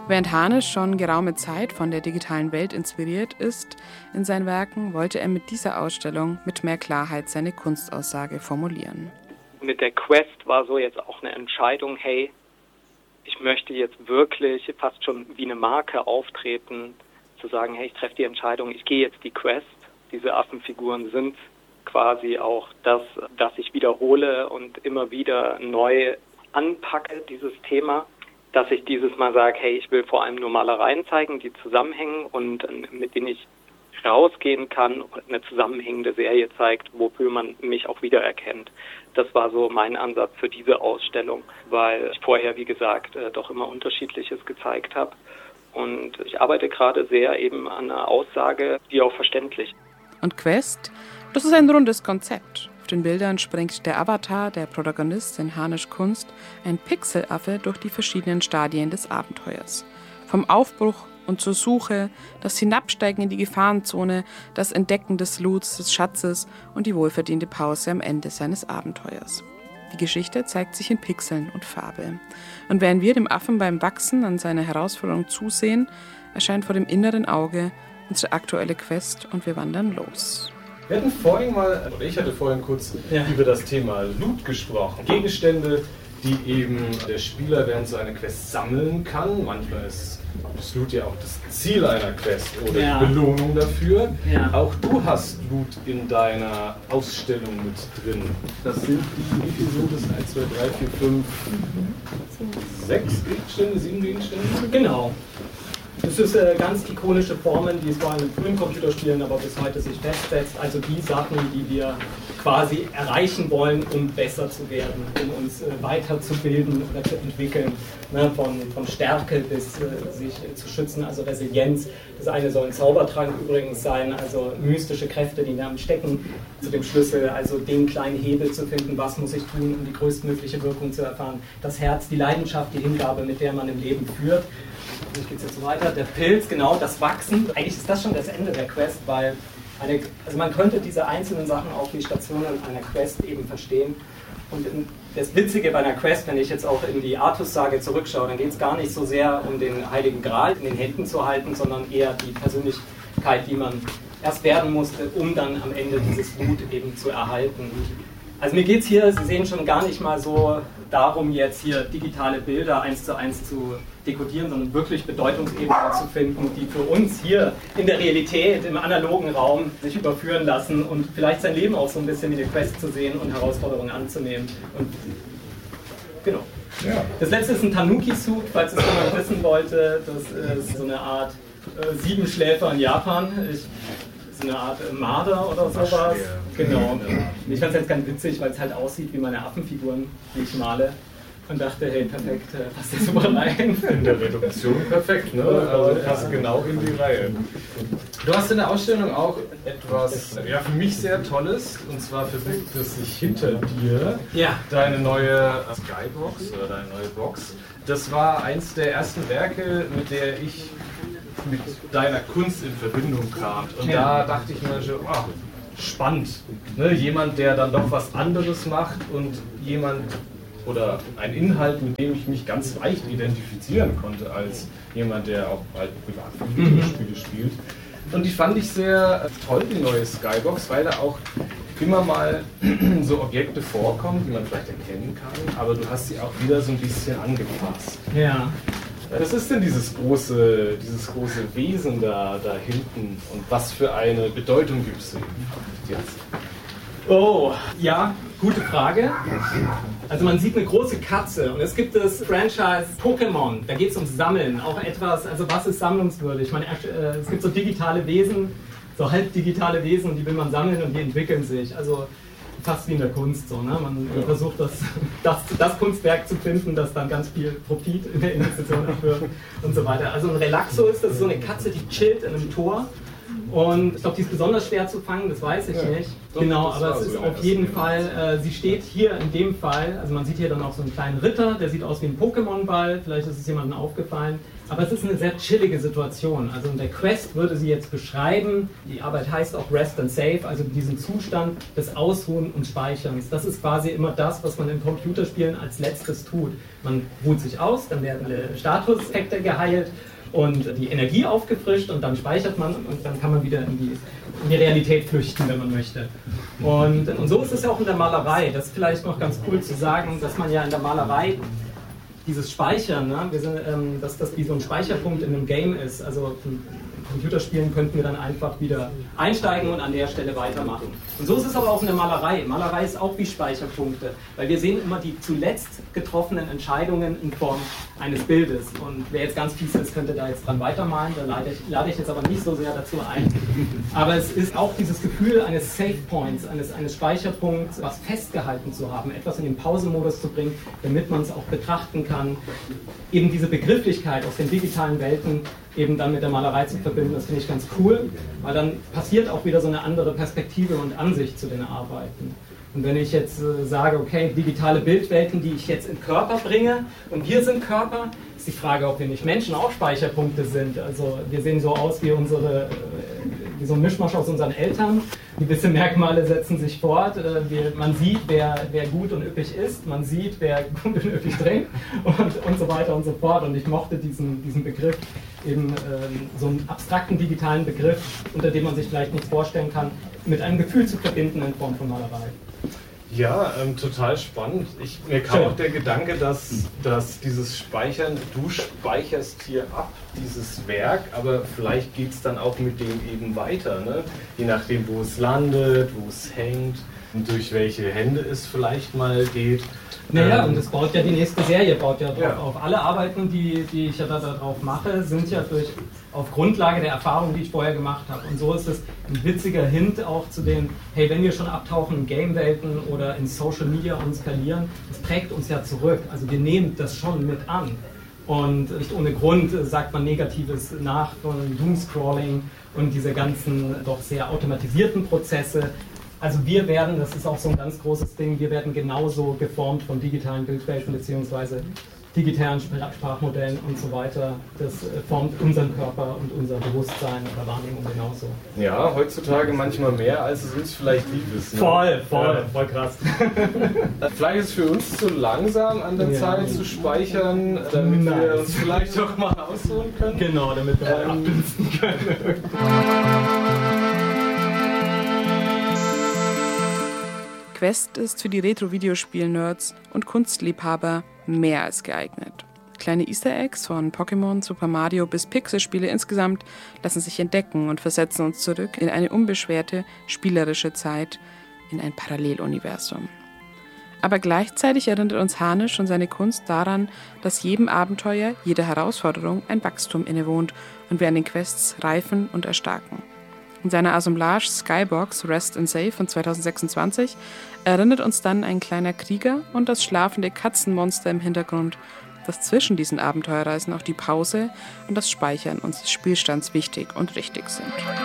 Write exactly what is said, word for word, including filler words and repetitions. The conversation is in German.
Während Harnisch schon geraume Zeit von der digitalen Welt inspiriert ist in seinen Werken, wollte er mit dieser Ausstellung mit mehr Klarheit seine Kunstaussage formulieren. Mit der Quest war so jetzt auch eine Entscheidung, hey, ich möchte jetzt wirklich fast schon wie eine Marke auftreten, zu sagen, hey, ich treffe die Entscheidung, ich gehe jetzt die Quest. Diese Affenfiguren sind quasi auch das, das ich wiederhole und immer wieder neu anpacke, dieses Thema. Dass ich dieses Mal sage, hey, ich will vor allem nur Malereien zeigen, die zusammenhängen und mit denen ich rausgehen kann und eine zusammenhängende Serie zeigt, wofür man mich auch wiedererkennt. Das war so mein Ansatz für diese Ausstellung, weil ich vorher, wie gesagt, doch immer Unterschiedliches gezeigt habe. Und ich arbeite gerade sehr eben an einer Aussage, die auch verständlich. Und Quest, das ist ein rundes Konzept. Auf den Bildern springt der Avatar, der Protagonist in Harnisch Kunst, ein Pixelaffe durch die verschiedenen Stadien des Abenteuers. Vom Aufbruch und zur Suche, das Hinabsteigen in die Gefahrenzone, das Entdecken des Loots, des Schatzes und die wohlverdiente Pause am Ende seines Abenteuers. Die Geschichte zeigt sich in Pixeln und Farbe. Und während wir dem Affen beim Wachsen an seiner Herausforderung zusehen, erscheint vor dem inneren Auge unsere aktuelle Quest und wir wandern los. Wir hatten vorhin mal, oder ich hatte vorhin kurz ja. über das Thema Loot gesprochen. Gegenstände, die eben der Spieler während so einer Quest sammeln kann. Manchmal ist das Loot ja auch das Ziel einer Quest oder ja. die Belohnung dafür. Ja. Auch du hast Loot in deiner Ausstellung mit drin. Das sind die, wie viel sind das? eins, zwei, drei, vier, fünf, sechs Gegenstände, sieben Gegenstände? Genau. Das ist äh, ganz ikonische Formen, die es vor allem in frühen Computerspielen aber bis heute sich festsetzt. Also die Sachen, die wir quasi erreichen wollen, um besser zu werden, um uns äh, weiterzubilden oder zu entwickeln. Ne? Von, von Stärke bis äh, sich äh, zu schützen, also Resilienz. Das eine soll ein Zaubertrank übrigens sein, also mystische Kräfte, die damit stecken, zu dem Schlüssel, also den kleinen Hebel zu finden, was muss ich tun, um die größtmögliche Wirkung zu erfahren. Das Herz, die Leidenschaft, die Hingabe, mit der man im Leben führt. Ich gehe jetzt so weiter. Der Pilz, genau, das Wachsen. Eigentlich ist das schon das Ende der Quest, weil eine, also man könnte diese einzelnen Sachen auch wie Stationen einer Quest eben verstehen. Und das Witzige bei einer Quest, wenn ich jetzt auch in die Artus-Sage zurückschaue, dann geht es gar nicht so sehr um den Heiligen Gral in den Händen zu halten, sondern eher die Persönlichkeit, die man erst werden musste, um dann am Ende dieses Gut eben zu erhalten. Also mir geht es hier, Sie sehen schon, gar nicht mal so darum, jetzt hier digitale Bilder eins zu eins zu dekodieren, sondern wirklich Bedeutungsebenen zu finden, die für uns hier in der Realität, im analogen Raum sich überführen lassen und vielleicht sein Leben auch so ein bisschen wie eine Quest zu sehen und Herausforderungen anzunehmen. Und genau. Ja. Das letzte ist ein Tanuki-Suit, falls es jemand wissen wollte. Das ist so eine Art äh, Siebenschläfer in Japan. Ich, so eine Art Marder oder sowas. Genau. Ich fand es jetzt ganz witzig, weil es halt aussieht wie meine Affenfiguren, die ich male. Und dachte, hey, perfekt, passt das super rein. In der Reduktion perfekt, ne? Also passt genau in die Reihe. Du hast in der Ausstellung auch etwas, ja, für mich sehr Tolles, und zwar verbirgt es sich hinter dir ja. deine neue Skybox oder deine neue Box. Das war eins der ersten Werke, mit der ich mit deiner Kunst in Verbindung kam. Und ja. da dachte ich mir schon, wow, spannend. Ne? Jemand, der dann doch was anderes macht und jemand oder ein Inhalt, mit dem ich mich ganz leicht identifizieren konnte als jemand, der auch halt privat Videospiele mhm. spielt. Und die fand ich sehr toll, die neue Skybox, weil da auch immer mal so Objekte vorkommen, die man vielleicht erkennen kann, aber du hast sie auch wieder so ein bisschen angepasst. Ja. Was ist denn dieses große, dieses große Wesen da, da hinten und was für eine Bedeutung gibst du ihm jetzt? Oh, ja, gute Frage. Also man sieht eine große Katze und es gibt das Franchise Pokémon, da geht es ums Sammeln, auch etwas, also was ist sammlungswürdig? Man, äh, es gibt so digitale Wesen, so halb digitale Wesen und die will man sammeln und die entwickeln sich, also fast wie in der Kunst so, ne? Man ja. versucht das, das, das Kunstwerk zu finden, das dann ganz viel Profit in der Investition abwirft und so weiter. Also ein Relaxo ist das so eine Katze, die chillt in einem Tor Und ich glaube, die ist besonders schwer zu fangen, das weiß ich ja, nicht. Doch, genau, aber es ist so auf jeden Fall, äh, sie steht hier in dem Fall, also man sieht hier dann auch so einen kleinen Ritter, der sieht aus wie ein Pokémon-Ball, vielleicht ist es jemandem aufgefallen. Aber es ist eine sehr chillige Situation. Also in der Quest würde sie jetzt beschreiben, die Arbeit heißt auch Rest and Save, also diesen Zustand des Ausruhen und Speicherns. Das ist quasi immer das, was man in Computerspielen als letztes tut. Man ruht sich aus, dann werden Statuseffekte geheilt und die Energie aufgefrischt und dann speichert man und dann kann man wieder in die, in die Realität flüchten, wenn man möchte. Und, und so ist es ja auch in der Malerei. Das ist vielleicht noch ganz cool zu sagen, dass man ja in der Malerei dieses Speichern, ne? wir sind, ähm, dass das wie so ein Speicherpunkt in einem Game ist. Also in Computerspielen könnten wir dann einfach wieder einsteigen und an der Stelle weitermachen. Und so ist es aber auch in der Malerei. Malerei ist auch wie Speicherpunkte, weil wir sehen immer die zuletzt getroffenen Entscheidungen in Form eines Bildes. Und wer jetzt ganz fies ist, könnte da jetzt dran weitermalen, da lade ich, lade ich jetzt aber nicht so sehr dazu ein. Aber es ist auch dieses Gefühl eines Save Points, eines, eines Speicherpunkts, was festgehalten zu haben, etwas in den Pausemodus zu bringen, damit man es auch betrachten kann. Eben diese Begrifflichkeit aus den digitalen Welten eben dann mit der Malerei zu verbinden, das finde ich ganz cool, weil dann passiert auch wieder so eine andere Perspektive und Ansicht zu den Arbeiten. Und wenn ich jetzt äh, sage, okay, digitale Bildwelten, die ich jetzt in Körper bringe und wir sind Körper, ist die Frage, ob wir nicht Menschen auch Speicherpunkte sind. Also wir sehen so aus wie unsere, äh, wie so ein Mischmasch aus unseren Eltern. Gewisse Merkmale setzen sich fort. Äh, wir, man sieht, wer, wer gut und üppig isst, man sieht, wer gut und üppig trinkt und, und so weiter und so fort. Und ich mochte diesen, diesen Begriff, eben ähm, so einen abstrakten digitalen Begriff, unter dem man sich vielleicht nicht vorstellen kann, mit einem Gefühl zu verbinden in Form von Malerei. Ja, ähm, total spannend. Ich, mir kam Schön. auch der Gedanke, dass, dass dieses Speichern, du speicherst hier ab, dieses Werk, aber vielleicht geht es dann auch mit dem eben weiter, ne? Je nachdem, wo es landet, wo es hängt und durch welche Hände es vielleicht mal geht. Naja, ähm, und das baut ja die nächste Serie, baut ja drauf ja. auf. Alle Arbeiten, die, die ich ja da, da drauf mache, sind ja durch, auf Grundlage der Erfahrungen, die ich vorher gemacht habe. Und so ist es ein witziger Hint auch zu den, hey, wenn wir schon abtauchen in Game-Welten oder in Social Media und skalieren, das prägt uns ja zurück. Also wir nehmen das schon mit an. Und nicht ohne Grund sagt man Negatives nach von Doomscrolling und diese ganzen doch sehr automatisierten Prozesse. Also wir werden, das ist auch so ein ganz großes Ding, wir werden genauso geformt von digitalen Bildwelten bzw. digitalen Sprachmodellen und so weiter. Das formt unseren Körper und unser Bewusstsein oder Wahrnehmung genauso. Ja, heutzutage manchmal mehr, als es uns vielleicht lieb ist. Ne? Voll, voll, ja. voll krass. Vielleicht ist es für uns zu langsam an der ja. Zeit zu speichern, damit nice. wir uns vielleicht auch mal ausruhen können. Genau, damit wir ähm, abdünsten können. Quest ist für die Retro-Videospiel-Nerds und Kunstliebhaber mehr als geeignet. Kleine Easter Eggs von Pokémon, Super Mario bis Pixel-Spiele insgesamt lassen sich entdecken und versetzen uns zurück in eine unbeschwerte, spielerische Zeit, in ein Paralleluniversum. Aber gleichzeitig erinnert uns Harnisch und seine Kunst daran, dass jedem Abenteuer, jeder Herausforderung ein Wachstum innewohnt und wir an den Quests reifen und erstarken. In seiner Assemblage Skybox Rest and Save von zweitausendsechsundzwanzig erinnert uns dann ein kleiner Krieger und das schlafende Katzenmonster im Hintergrund, dass zwischen diesen Abenteuerreisen auch die Pause und das Speichern unseres Spielstands wichtig und richtig sind.